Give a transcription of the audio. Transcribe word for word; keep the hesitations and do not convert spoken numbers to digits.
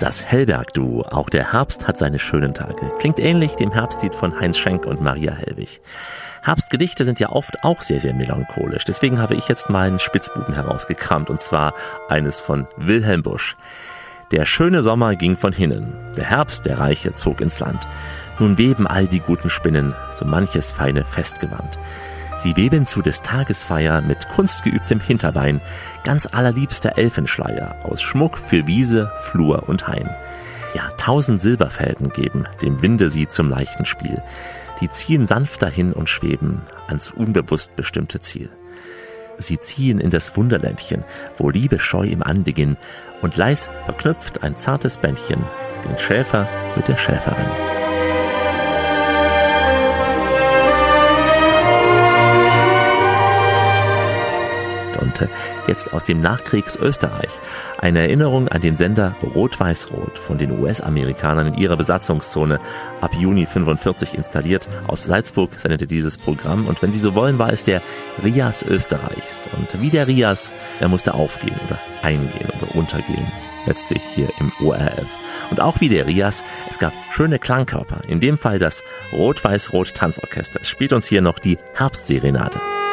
Das Hellberg-Duo, auch der Herbst hat seine schönen Tage. Klingt ähnlich dem Herbstlied von Heinz Schenk und Maria Helwig. Herbstgedichte sind ja oft auch sehr, sehr melancholisch. Deswegen habe ich jetzt mal einen Spitzbuben herausgekramt, und zwar eines von Wilhelm Busch. Der schöne Sommer ging von hinnen, der Herbst, der Reiche, zog ins Land. Nun weben all die guten Spinnen so manches feine Festgewand. Sie weben zu des Tages Feier mit kunstgeübtem Hinterbein ganz allerliebster Elfenschleier aus Schmuck für Wiese, Flur und Hain. Ja, tausend Silberfäden geben dem Winde sie zum leichten Spiel. Die ziehen sanft dahin und schweben ans unbewusst bestimmte Ziel. Sie ziehen in das Wunderländchen, wo Liebe scheu im Anbeginn und leis verknüpft ein zartes Bändchen den Schäfer mit der Schäferin. Jetzt aus dem Nachkriegs-Österreich. Eine Erinnerung an den Sender Rot-Weiß-Rot, von den U S-Amerikanern in ihrer Besatzungszone ab Juni fünfundvierzig installiert. Aus Salzburg sendete dieses Programm, und wenn Sie so wollen, war es der Rias Österreichs. Und wie der Rias, er musste aufgehen oder eingehen oder untergehen. Letztlich hier im O R F. Und auch wie der Rias, es gab schöne Klangkörper. In dem Fall das Rot-Weiß-Rot Tanzorchester. Es spielt uns hier noch die Herbstserenade.